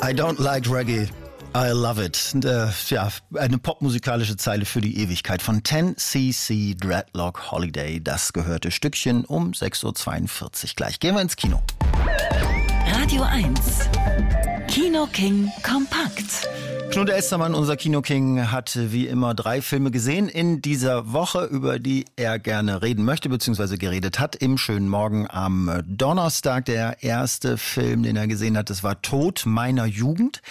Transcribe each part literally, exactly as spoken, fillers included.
I don't like reggae. I love it. Äh, ja, eine popmusikalische Zeile für die Ewigkeit von ten C C Dreadlock Holiday. Das gehörte Stückchen um sechs Uhr zweiundvierzig. Gleich gehen wir ins Kino. Radio eins. Kino King kompakt. Knut Elstermann, unser Kino-King, hat wie immer drei Filme gesehen in dieser Woche, über die er gerne reden möchte, beziehungsweise geredet hat. Im schönen Morgen am Donnerstag. Der erste Film, den er gesehen hat, das war Tod meiner Jugend.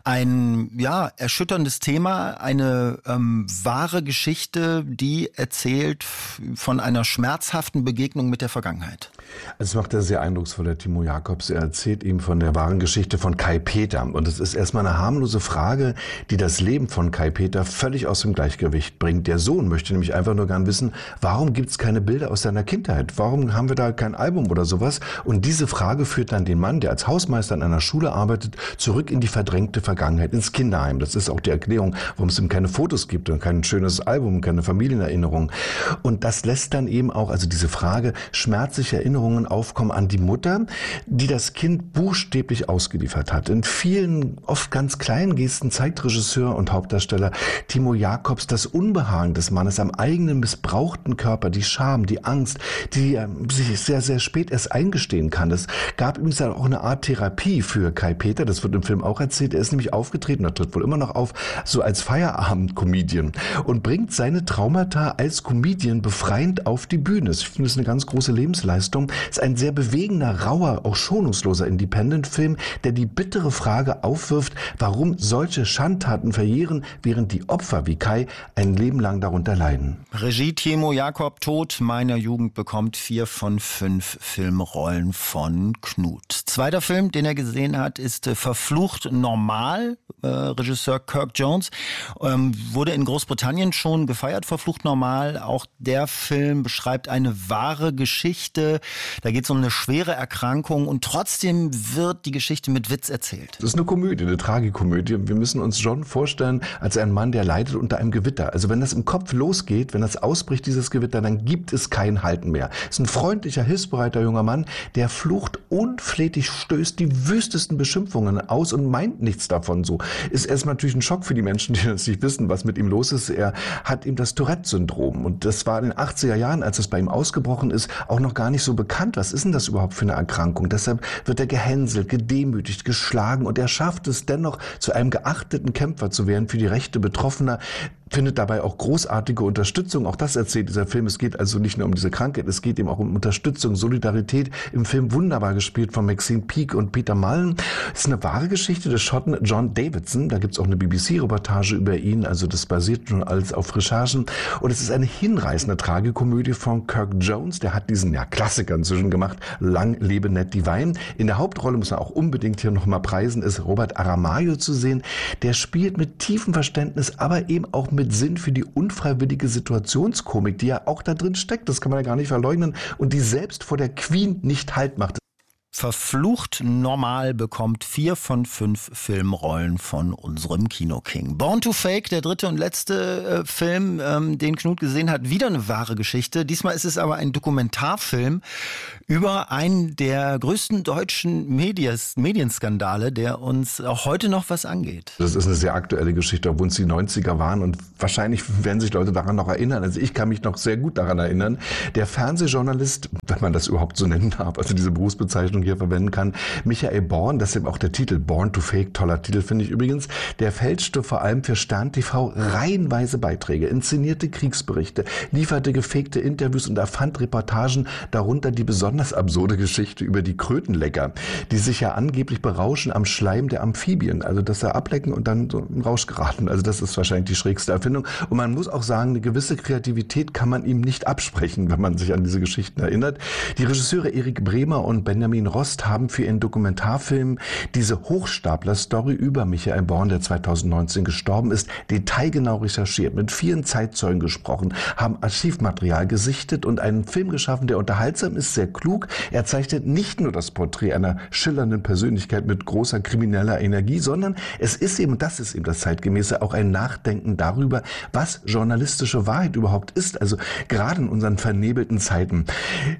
Ein, ja, erschütterndes Thema, eine ähm, wahre Geschichte, die erzählt von einer schmerzhaften Begegnung mit der Vergangenheit. Es macht er sehr eindrucksvoll, der Timo Jacobs. Er erzählt ihm von der wahren Geschichte von Kai Peter. Und es ist erstmal eine harmlose Frage, die das Leben von Kai Peter völlig aus dem Gleichgewicht bringt. Der Sohn möchte nämlich einfach nur gern wissen, warum gibt es keine Bilder aus seiner Kindheit? Warum haben wir da kein Album oder sowas? Und diese Frage führt dann den Mann, der als Hausmeister an einer Schule arbeitet, zurück in die verdrängte Vergangenheit, ins Kinderheim. Das ist auch die Erklärung, warum es ihm keine Fotos gibt und kein schönes Album, keine Familienerinnerung. Und das lässt dann eben auch, also diese Frage, schmerzliche Erinnerungen aufkommen an die Mutter, die das Kind buchstäblich ausgeliefert hat. In vielen, oft ganz kleinen Gesten zeigt Regisseur und Hauptdarsteller Timo Jacobs das Unbehagen des Mannes am eigenen missbrauchten Körper, die Scham, die Angst, die er sich sehr, sehr spät erst eingestehen kann. Es gab übrigens auch eine Art Therapie für Kai Peter, das wird im Film auch erzählt. Er ist nämlich aufgetreten, er tritt wohl immer noch auf, so als Feierabend-Comedian und bringt seine Traumata als Comedian befreiend auf die Bühne. Ich finde, das ist eine ganz große Lebensleistung. Es ist ein sehr bewegender, rauer, auch schonungsloser Independent-Film, der die bittere Frage aufwirft, warum solche Schandtaten verjähren, während die Opfer wie Kai ein Leben lang darunter leiden. Regie Timo Jakob, Tod meiner Jugend bekommt vier von fünf Filmrollen von Knut. Zweiter Film, den er gesehen hat, ist äh, Verflucht normal. Äh, Regisseur Kirk Jones. Ähm, wurde in Großbritannien schon gefeiert, Verflucht normal. Auch der Film beschreibt eine wahre Geschichte. Da geht es um eine schwere Erkrankung und trotzdem wird die Geschichte mit Witz erzählt. Das ist eine Komödie, eine Tragikomödie. Wir müssen uns John vorstellen als einen Mann, der leidet unter einem Gewitter. Also wenn das im Kopf losgeht, wenn das ausbricht, dieses Gewitter, dann gibt es kein Halten mehr. Es ist ein freundlicher, hilfsbereiter junger Mann, der flucht unflätig, stößt die wüstesten Beschimpfungen aus und meint nichts davon so. Ist erstmal natürlich ein Schock für die Menschen, die das nicht wissen, was mit ihm los ist. Er hat eben das Tourette-Syndrom und das war in den achtziger Jahren, als es bei ihm ausgebrochen ist, auch noch gar nicht so bekannt. Was ist denn das überhaupt für eine Erkrankung? Deshalb wird er gehänselt, gedemütigt, geschlagen und er schafft es dennoch, zu einem geachteten Kämpfer zu werden für die Rechte Betroffener, findet dabei auch großartige Unterstützung. Auch das erzählt dieser Film. Es geht also nicht nur um diese Krankheit, es geht eben auch um Unterstützung, Solidarität. Im Film wunderbar gespielt von Maxine Peake und Peter Mullen. Es ist eine wahre Geschichte des Schotten John Davidson. Da gibt es auch eine B B C-Reportage über ihn. Also das basiert schon alles auf Recherchen. Und es ist eine hinreißende Tragikomödie von Kirk Jones. Der hat diesen ja, Klassiker inzwischen gemacht. Lang lebe Ned Divine. In der Hauptrolle muss man auch unbedingt hier nochmal preisen, ist Robert Aramayo zu sehen. Der spielt mit tiefem Verständnis, aber eben auch mit Sinn für die unfreiwillige Situationskomik, die ja auch da drin steckt, das kann man ja gar nicht verleugnen, und die selbst vor der Queen nicht Halt macht. Verflucht normal bekommt vier von fünf Filmrollen von unserem Kino-King. Born to Fake, der dritte und letzte äh, Film, ähm, den Knut gesehen hat, wieder eine wahre Geschichte. Diesmal ist es aber ein Dokumentarfilm über einen der größten deutschen Medias, Medienskandale, der uns auch heute noch was angeht. Das ist eine sehr aktuelle Geschichte, obwohl es die neunziger waren und wahrscheinlich werden sich Leute daran noch erinnern. Also ich kann mich noch sehr gut daran erinnern. Der Fernsehjournalist, wenn man das überhaupt so nennen darf, also diese Berufsbezeichnung hier verwenden kann, Michael Born, das ist eben auch der Titel, Born to Fake, toller Titel finde ich übrigens, der fälschte vor allem für Stern T V reihenweise Beiträge, inszenierte Kriegsberichte, lieferte gefakte Interviews und erfand Reportagen, darunter die besonders absurde Geschichte über die Krötenlecker, die sich ja angeblich berauschen am Schleim der Amphibien, also dass sie ablecken und dann so in Rausch geraten. Also das ist wahrscheinlich die schrägste Erfindung und man muss auch sagen, eine gewisse Kreativität kann man ihm nicht absprechen, wenn man sich an diese Geschichten erinnert. Die Regisseure Erik Bremer und Benjamin Rost haben für ihren Dokumentarfilm diese Hochstapler-Story über Michael Born, der zweitausendneunzehn gestorben ist, detailgenau recherchiert, mit vielen Zeitzeugen gesprochen, haben Archivmaterial gesichtet und einen Film geschaffen, der unterhaltsam ist, sehr klug. Er zeichnet nicht nur das Porträt einer schillernden Persönlichkeit mit großer krimineller Energie, sondern es ist eben, das ist eben das Zeitgemäße, auch ein Nachdenken darüber, was journalistische Wahrheit überhaupt ist. Also gerade in unseren vernebelten Zeiten.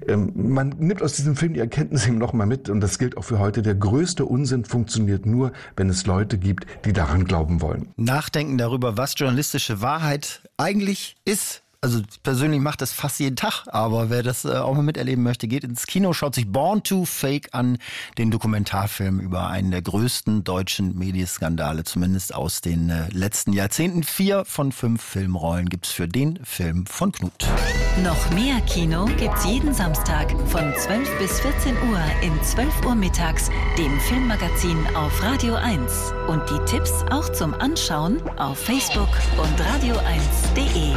Ähm, man nimmt aus diesem Film die Erkenntnis eben noch mal mit, und das gilt auch für heute: Der größte Unsinn funktioniert nur, wenn es Leute gibt, die daran glauben wollen. Nachdenken darüber, was journalistische Wahrheit eigentlich ist. Also persönlich macht das fast jeden Tag, aber wer das äh, auch mal miterleben möchte, geht ins Kino, schaut sich Born to Fake an, den Dokumentarfilm über einen der größten deutschen Medienskandale, zumindest aus den äh, letzten Jahrzehnten. Vier von fünf Filmrollen gibt's für den Film von Knut. Noch mehr Kino gibt's jeden Samstag von zwölf bis vierzehn Uhr in zwölf Uhr mittags, dem Filmmagazin auf Radio eins. Und die Tipps auch zum Anschauen auf Facebook und radio eins punkt de.